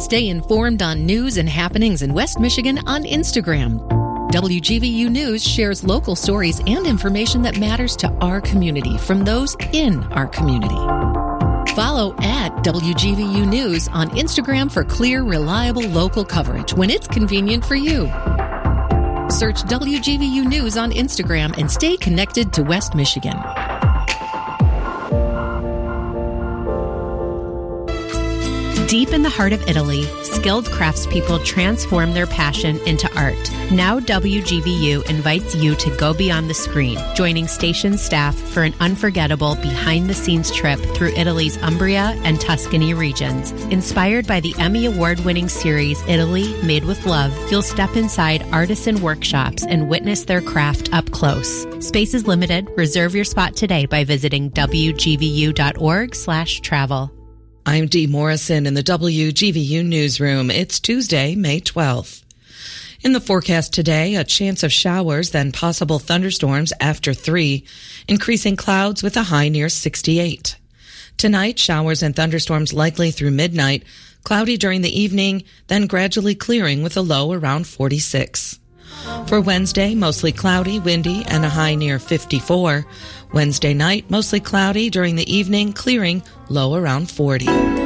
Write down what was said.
Stay informed on news and happenings in West Michigan on Instagram. WGVU News shares local stories and information that matters to our community from those in our community. Follow at WGVU News on Instagram for clear, reliable local coverage when it's convenient for you. Search WGVU News on Instagram and stay connected to West Michigan. Deep in the heart of Italy, skilled craftspeople transform their passion into art. Now WGVU invites you to go beyond the screen, joining station staff for an unforgettable behind-the-scenes trip through Italy's Umbria and Tuscany regions. Inspired by the Emmy Award-winning series Italy Made with Love, you'll step inside artisan workshops and witness their craft up close. Space is limited. Reserve your spot today by visiting wgvu.org/travel. I'm Dee Morrison in the WGVU newsroom. It's Tuesday, May 12th. In the forecast today, a chance of showers, then possible thunderstorms after 3, increasing clouds with a high near 68. Tonight, showers and thunderstorms likely through midnight, cloudy during the evening, then gradually clearing with a low around 46. For Wednesday, mostly cloudy, windy, and a high near 54. Wednesday night, mostly cloudy during the evening, clearing, low around 40.